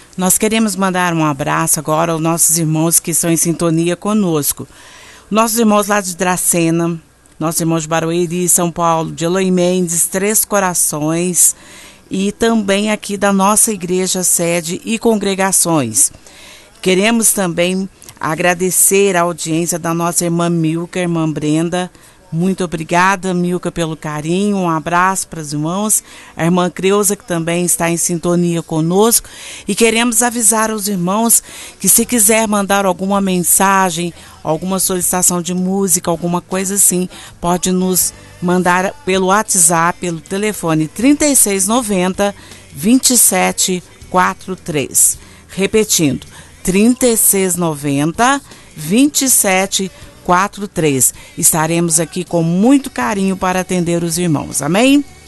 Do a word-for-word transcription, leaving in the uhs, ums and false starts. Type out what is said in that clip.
Nós queremos mandar um abraço agora aos nossos irmãos que estão em sintonia conosco. Nossos irmãos lá de Dracena, nossos irmãos de Barueri, São Paulo, de Eloy Mendes, Três Corações e também aqui da nossa igreja sede e congregações. Queremos também agradecer a audiência da nossa irmã Milka, irmã Brenda. Muito obrigada, Milka, pelo carinho. Um abraço para os irmãos. A irmã Creuza, que também está em sintonia conosco. E queremos avisar aos irmãos que se quiser mandar alguma mensagem, alguma solicitação de música, alguma coisa assim, pode nos mandar pelo WhatsApp, pelo telefone trinta e seis noventa, vinte e sete quarenta e três. Repetindo, trinta e seis noventa, vinte e sete quarenta e três. Estaremos aqui com muito carinho para atender os irmãos. Amém?